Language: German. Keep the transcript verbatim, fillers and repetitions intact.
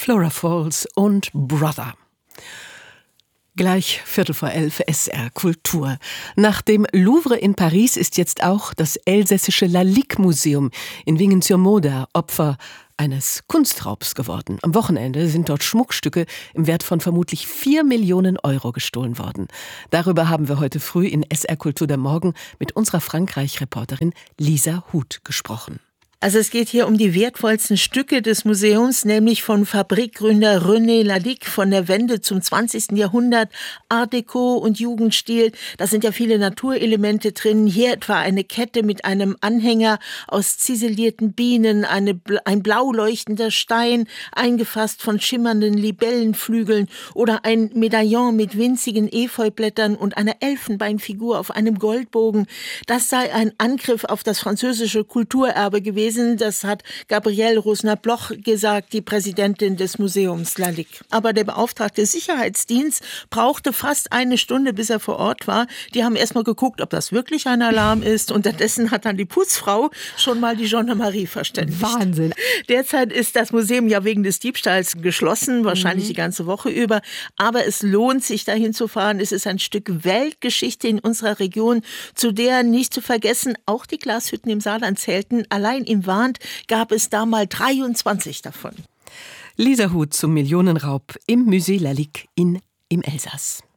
Flora Falls und Brother. Gleich Viertel vor elf, S R Kultur. Nach dem Louvre in Paris ist jetzt auch das elsässische Lalique-Museum in Wingen-sur-Moder Opfer eines Kunstraubs geworden. Am Wochenende sind dort Schmuckstücke im Wert von vermutlich vier Millionen Euro gestohlen worden. Darüber haben wir heute früh in S R Kultur der Morgen mit unserer Frankreich-Reporterin Lisa Huth gesprochen. Also es geht hier um die wertvollsten Stücke des Museums, nämlich von Fabrikgründer René Lalique von der Wende zum zwanzigsten Jahrhundert, Art Deco und Jugendstil. Da sind ja viele Naturelemente drin. Hier etwa eine Kette mit einem Anhänger aus ziselierten Bienen, eine, ein blau leuchtender Stein, eingefasst von schimmernden Libellenflügeln oder ein Medaillon mit winzigen Efeublättern und einer Elfenbeinfigur auf einem Goldbogen. Das sei ein Angriff auf das französische Kulturerbe gewesen. Das hat Gabrielle Rosner-Bloch gesagt, die Präsidentin des Museums Lalique. Aber der beauftragte Sicherheitsdienst brauchte fast eine Stunde, bis er vor Ort war. Die haben erst mal geguckt, ob das wirklich ein Alarm ist. Unterdessen hat dann die Putzfrau schon mal die Gendarmerie verständigt. Wahnsinn. Derzeit ist das Museum ja wegen des Diebstahls geschlossen, wahrscheinlich mhm. die ganze Woche über. Aber es lohnt sich, dahin zu fahren. Es ist ein Stück Weltgeschichte in unserer Region, zu der nicht zu vergessen auch die Glashütten im Saarland zählten. Allein im Warnt gab es da mal dreiundzwanzig davon. Lisa Huth zum Millionenraub im Musée Lalique in, im Elsass.